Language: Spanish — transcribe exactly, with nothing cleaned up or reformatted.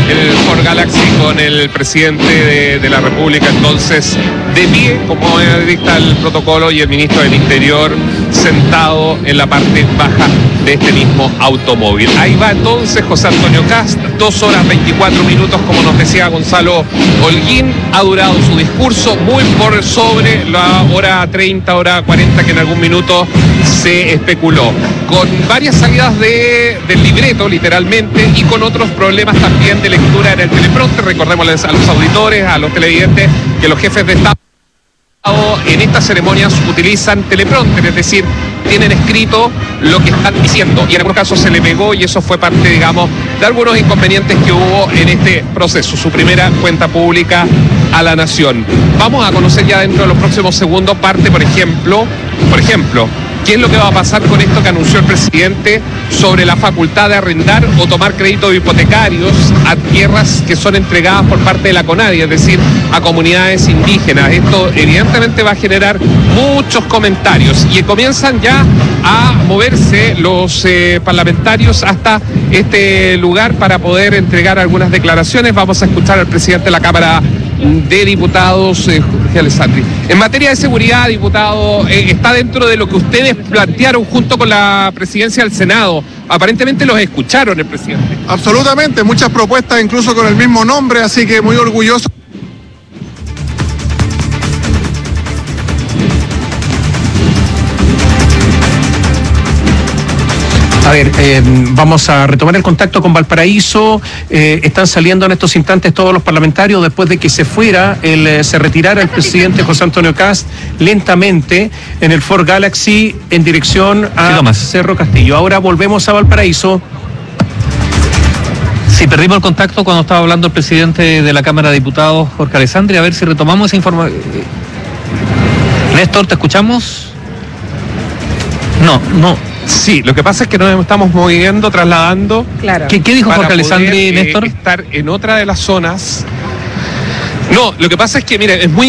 el Ford Galaxy con el presidente de, de la República, entonces de pie, como dicta el protocolo, y el ministro del Interior sentado en la parte baja de este mismo automóvil. Ahí va entonces José Antonio Kast, dos horas veinticuatro minutos, como nos decía Gonzalo Holguín, ha durado su discurso muy por sobre la hora treinta, hora cuarenta que en algún minuto se especuló, con varias salidas de, del libreto literalmente y con otros problemas también de lectura en el teleprompter. Recordémosles a los auditores, a los televidentes, que los jefes de Estado en estas ceremonias utilizan teleprompter, es decir, tienen escrito lo que están diciendo, y en algunos casos se le pegó, y eso fue parte, digamos, de algunos inconvenientes que hubo en este proceso, su primera cuenta pública a la nación. Vamos a conocer ya dentro de los próximos segundos parte, por ejemplo, por ejemplo, ¿qué es lo que va a pasar con esto que anunció el presidente sobre la facultad de arrendar o tomar créditos hipotecarios a tierras que son entregadas por parte de la CONADI, es decir, a comunidades indígenas? Esto evidentemente va a generar muchos comentarios y comienzan ya a moverse los eh, parlamentarios hasta este lugar para poder entregar algunas declaraciones. Vamos a escuchar al presidente de la Cámara de Diputados, eh, Jorge Alessandri. En materia de seguridad, diputado, eh, está dentro de lo que ustedes plantearon junto con la presidencia del Senado. Aparentemente los escucharon, el presidente. Absolutamente, muchas propuestas incluso con el mismo nombre, así que muy orgulloso. A ver, eh, vamos a retomar el contacto con Valparaíso. Eh, están saliendo en estos instantes todos los parlamentarios después de que se fuera, el, eh, se retirara el presidente José Antonio Kast lentamente en el Ford Galaxy en dirección a sí, Cerro Castillo. Ahora volvemos a Valparaíso. Sí, perdimos el contacto cuando estaba hablando el presidente de la Cámara de Diputados, Jorge Alessandri. A ver si retomamos esa información. Néstor, ¿te escuchamos? No, no. Sí, lo que pasa es que nos estamos moviendo, trasladando. Claro. ¿Qué, qué dijo Jorge Alessandri, poder, Néstor? Eh, estar en otra de las zonas. No, lo que pasa es que, mire, es muy